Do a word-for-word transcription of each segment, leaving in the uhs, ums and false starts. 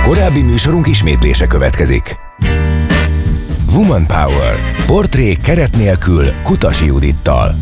Korábbi műsorunk ismétlése következik. Woman Power. Portré keret nélkül Kutasi Judittal.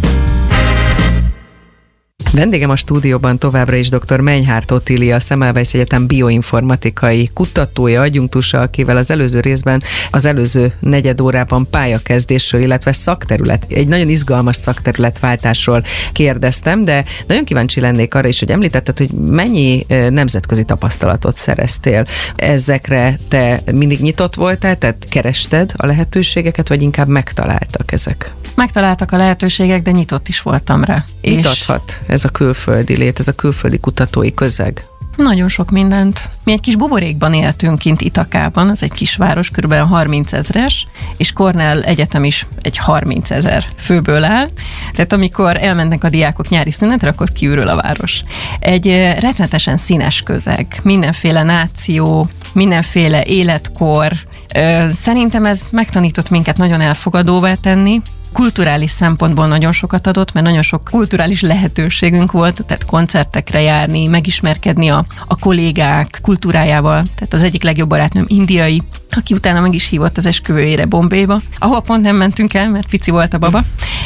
Vendégem a stúdióban továbbra is dr. Menyhárt Otília, a Semmelweis Egyetem bioinformatikai kutatója, adjunktusa, akivel az előző részben, az előző negyed órában pályakezdésről, illetve szakterület, egy nagyon izgalmas szakterületváltásról kérdeztem, de nagyon kíváncsi lennék arra is, hogy említetted, hogy mennyi nemzetközi tapasztalatot szereztél. Ezekre te mindig nyitott voltál, tehát kerested a lehetőségeket, vagy inkább megtaláltak ezek? Megtaláltak a lehetőségek, de nyitott is voltam rá. Mit adhat ez a külföldi lét, ez a külföldi kutatói közeg? Nagyon sok mindent. Mi egy kis buborékban éltünk kint Itakában, ez egy kisváros, kb. harminc ezres, és Cornell Egyetem is egy harminc ezer főből áll. Tehát amikor elmennek a diákok nyári szünetre, akkor kiürül a város. Egy rettenetesen színes közeg, mindenféle náció, mindenféle életkor. Szerintem ez megtanított minket nagyon elfogadóvá tenni. Kulturális szempontból nagyon sokat adott, mert nagyon sok kulturális lehetőségünk volt, tehát koncertekre járni, megismerkedni a, a kollégák kultúrájával. Tehát az egyik legjobb barátnőm indiai, aki utána meg is hívott az esküvőjére Bombéba, ahova pont nem mentünk el, mert pici volt a baba.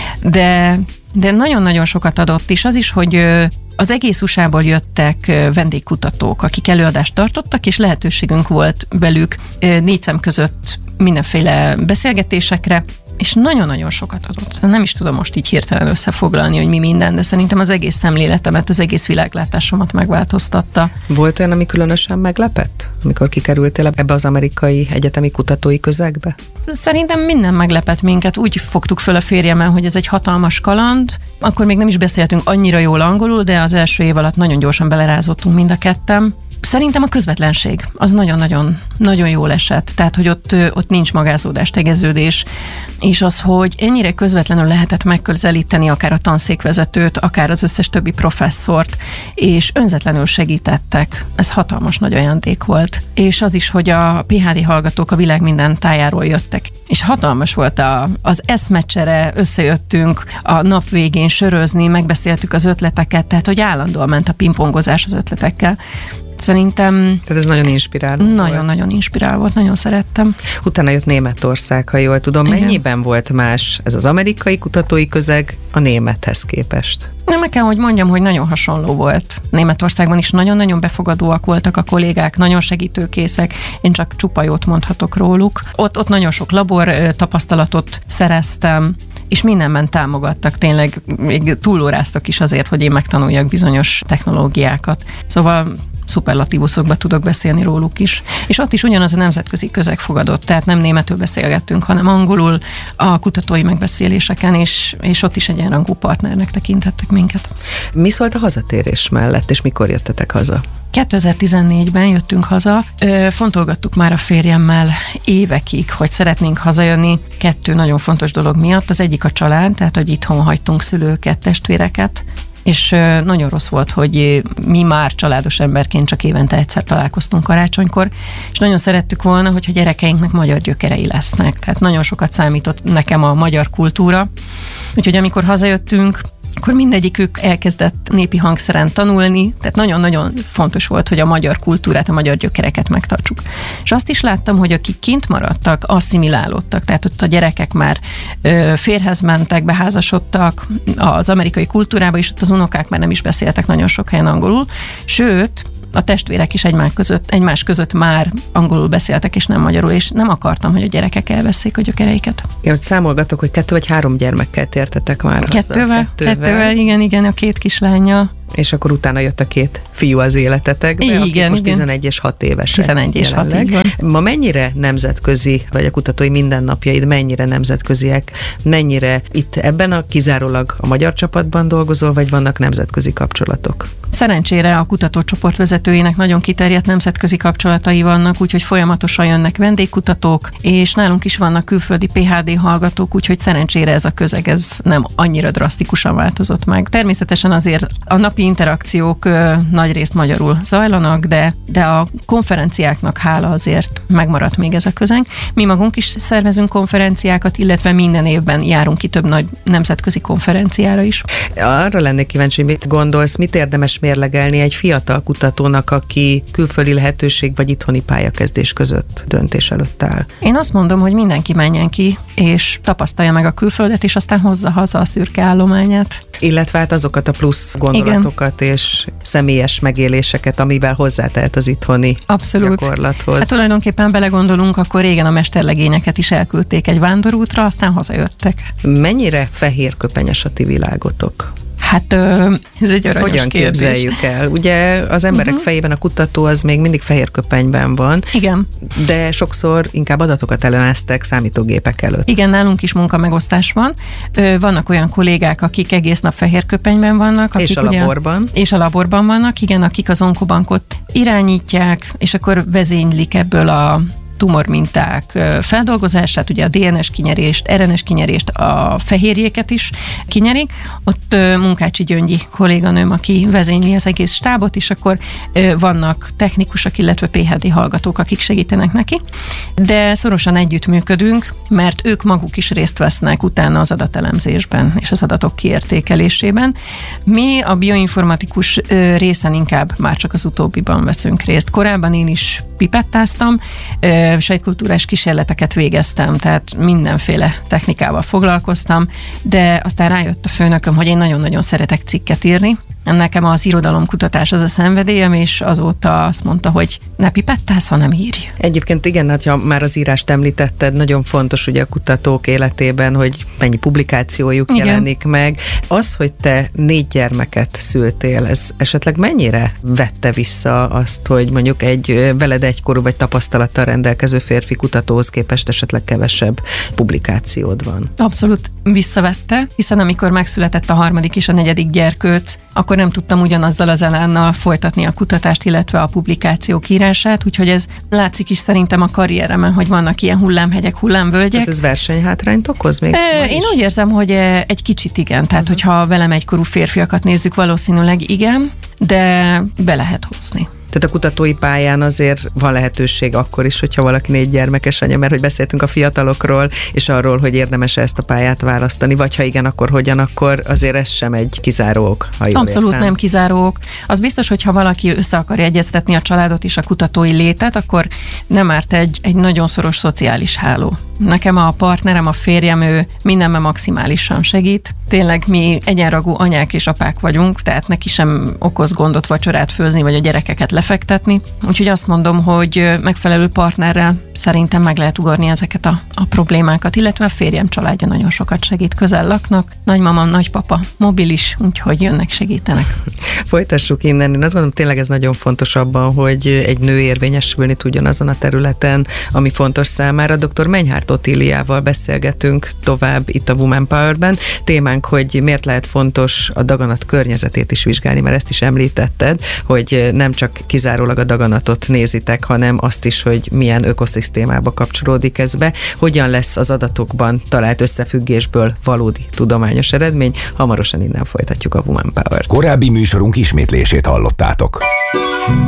De, de nagyon-nagyon sokat adott, és az is, hogy az egész u es á-ból jöttek vendégkutatók, akik előadást tartottak, és lehetőségünk volt velük négy szem között mindenféle beszélgetésekre, és nagyon-nagyon sokat adott. Nem is tudom most így hirtelen összefoglalni, hogy mi minden, de szerintem az egész szemléletemet, az egész világlátásomat megváltoztatta. Volt olyan, ami különösen meglepett, amikor kikerültél ebbe az amerikai egyetemi kutatói közegbe? Szerintem minden meglepett minket. Úgy fogtuk föl a férjemmel, hogy ez egy hatalmas kaland. Akkor még nem is beszéltünk annyira jól angolul, de az első év alatt nagyon gyorsan belerázottunk mind a ketten. Szerintem a közvetlenség az nagyon-nagyon nagyon jól esett, tehát hogy ott, ott nincs magázódás, tegeződés, és az, hogy ennyire közvetlenül lehetett megközelíteni akár a tanszékvezetőt, akár az összes többi professzort, és önzetlenül segítettek. Ez hatalmas nagy ajándék volt. És az is, hogy a pé há dé hallgatók a világ minden tájáról jöttek. És hatalmas volt a, az eszmecsere, összejöttünk a nap végén sörözni, megbeszéltük az ötleteket, tehát hogy állandóan ment a pingpongozás az ötletekkel. Szerintem... Tehát ez nagyon inspiráló Nagyon-nagyon inspiráló volt, nagyon szerettem. Utána jött Németország, ha jól tudom. Igen. Mennyiben volt más ez az amerikai kutatói közeg a némethez képest? Nem, meg kell, hogy mondjam, hogy nagyon hasonló volt. Németországban is nagyon-nagyon befogadóak voltak a kollégák, nagyon segítőkészek, én csak csupa jót mondhatok róluk. Ott, ott nagyon sok labor tapasztalatot szereztem, és mindenben támogattak, tényleg még túlóráztak is azért, hogy én megtanuljak bizonyos technológiákat. Szóval szuperlatívuszokba tudok beszélni róluk is. És ott is ugyanaz a nemzetközi közeg fogadott, tehát nem németül beszélgettünk, hanem angolul a kutatói megbeszéléseken, és, és ott is egyenrangú partnernek tekintettek minket. Mi szólt a hazatérés mellett, és mikor jöttetek haza? kétezer-tizennégyben jöttünk haza, fontolgattuk már a férjemmel évekig, hogy szeretnénk hazajönni kettő nagyon fontos dolog miatt. Az egyik a család, tehát hogy itthon hagytunk szülőket, testvéreket, és nagyon rossz volt, hogy mi már családos emberként csak évente egyszer találkoztunk karácsonykor, és nagyon szerettük volna, hogyha gyerekeinknek magyar gyökerei lesznek. Tehát nagyon sokat számított nekem a magyar kultúra. Úgyhogy amikor hazajöttünk, akkor mindegyikük elkezdett népi hangszeren tanulni, tehát nagyon-nagyon fontos volt, hogy a magyar kultúrát, a magyar gyökereket megtartsuk. És azt is láttam, hogy akik kint maradtak, asszimilálódtak, tehát ott a gyerekek már ö, férhez mentek, beházasodtak az amerikai kultúrába, és ott az unokák már nem is beszéltek nagyon sok helyen angolul, sőt, a testvérek is egymás között, egymás között már angolul beszéltek, és nem magyarul, és nem akartam, hogy a gyerekek elveszik a gyökereiket. Én ott számolgatok, hogy kettő vagy három gyermekkel tértetek már. Kettővel, kettővel, kettővel, igen, igen, a két kislánya. És akkor utána jött a két fiú az életetekbe, igen, akik most igen. tizenegy és hat évesek. tizenegy és hat, így van. Ma mennyire nemzetközi, vagy a kutatói mindennapjaid mennyire nemzetköziek, mennyire itt ebben a kizárólag a magyar csapatban dolgozol, vagy vannak nemzetközi kapcsolatok? Szerencsére a kutatócsoport vezetőjének nagyon kiterjedt nemzetközi kapcsolatai vannak, úgyhogy folyamatosan jönnek vendégkutatók, és nálunk is vannak külföldi pé há dé hallgatók, úgyhogy szerencsére ez a közeg ez nem annyira drasztikusan változott meg. Természetesen azért a napi interakciók nagyrészt magyarul zajlanak, de, de a konferenciáknak hála azért megmaradt még ez a közeg. Mi magunk is szervezünk konferenciákat, illetve minden évben járunk ki több nagy nemzetközi konferenciára is. Arra lennék kíváncsi, hogy mit gondolsz, mit érdemes mérlegelni egy fiatal kutatónak, aki külföldi lehetőség vagy itthoni pályakezdés között döntés előtt áll? Én azt mondom, hogy mindenki menjen ki, és tapasztalja meg a külföldet, és aztán hozza haza a szürke állományát. Illetve hát azokat a plusz gondolatokat Igen. és személyes megéléseket, amivel hozzátelt az itthoni Abszolút. gyakorlathoz. Hát tulajdonképpen belegondolunk, akkor régen a mesterlegényeket is elküldték egy vándorútra, aztán hazajöttek. Mennyire fehérköpenyes a ti világotok? Hát ez egy aranyos Hogyan kérdés. képzeljük el? Ugye az emberek uh-huh. fejében a kutató az még mindig fehér köpenyben van. Igen. De sokszor inkább adatokat előáztek számítógépek előtt. Igen, nálunk is munkamegosztás van. Vannak olyan kollégák, akik egész nap fehér köpenyben vannak. Akik és a laborban. Ugye, és a laborban vannak, igen, akik az onkobankot irányítják, és akkor vezénylik ebből a tumorminták feldolgozását, ugye a dé en es kinyerést, er en es kinyerést, a fehérjéket is kinyerik. Ott Munkácsi Gyöngyi kolléganőm, aki vezényli az egész stábot, és akkor vannak technikusok, illetve pé há dé hallgatók, akik segítenek neki. De szorosan együttműködünk, mert ők maguk is részt vesznek utána az adatelemzésben és az adatok kiértékelésében. Mi a bioinformatikus részen inkább már csak az utóbbiban veszünk részt. Korábban én is pipettáztam, sejtkultúrás kísérleteket végeztem, tehát mindenféle technikával foglalkoztam, de aztán rájött a főnököm, hogy én nagyon-nagyon szeretek cikket írni. Nekem az irodalomkutatás az a szenvedélyem, és azóta azt mondta, hogy ne pipettázz, hanem írj. Egyébként igen, ha már az írást említetted, nagyon fontos ugye a kutatók életében, hogy mennyi publikációjuk igen. jelenik meg. Az, hogy te négy gyermeket szültél, ez esetleg mennyire vette vissza azt, hogy mondjuk egy veled egykorú vagy tapasztalattal rendelkező férfi kutatóhoz képest esetleg kevesebb publikációd van? Abszolút visszavette, hiszen amikor megszületett a harmadik és a negyedik gyerkőc, akkor nem tudtam ugyanazzal az elánnal folytatni a kutatást, illetve a publikációk írását, úgyhogy ez látszik is szerintem a karrieremen, hogy vannak ilyen hullámhegyek, hullámvölgyek. Tehát ez versenyhátrányt okoz még? E, én úgy érzem, hogy egy kicsit igen, tehát uh-huh. hogyha velem egykorú férfiakat nézzük, valószínűleg igen, de be lehet hozni. Tehát a kutatói pályán azért van lehetőség akkor is, hogyha valaki négy gyermekes anya, mert hogy beszéltünk a fiatalokról, és arról, hogy érdemes ezt a pályát választani, vagy ha igen, akkor hogyan, akkor azért ez sem egy kizáró ok, ha jól Abszolút értem. nem kizáró ok. Az biztos, hogy ha valaki össze akarja egyeztetni a családot és a kutatói létet, akkor nem árt egy, egy nagyon szoros szociális háló. Nekem a partnerem, a férjem, ő mindenben maximálisan segít. Tényleg mi egyenragú anyák és apák vagyunk, tehát neki sem okoz gondot vacsorát főzni, vagy a gyerekeket lefektetni. Úgyhogy azt mondom, hogy megfelelő partnerrel szerintem meg lehet ugorni ezeket a, a problémákat, illetve a férjem családja nagyon sokat segít, közel laknak. Nagymamam, nagypapa mobilis, úgyhogy jönnek, segítenek. Folytassuk innen. Én azt gondolom, tényleg ez nagyon fontos abban, hogy egy nő érvényesülni tudjon azon a területen, ami fontos számára. doktor Menyhárt Otíliával beszélgetünk tovább itt a Woman Power-ben. Témánk, hogy miért lehet fontos a daganat környezetét is vizsgálni, mert ezt is említetted, hogy nem csak kizárólag a daganatot nézitek, hanem azt is, hogy milyen ökoszisztémába kapcsolódik ez be, hogyan lesz az adatokban talált összefüggésből valódi tudományos eredmény. Hamarosan innen folytatjuk a Woman Power-t. Korábbi műsorunk ismétlését hallottátok.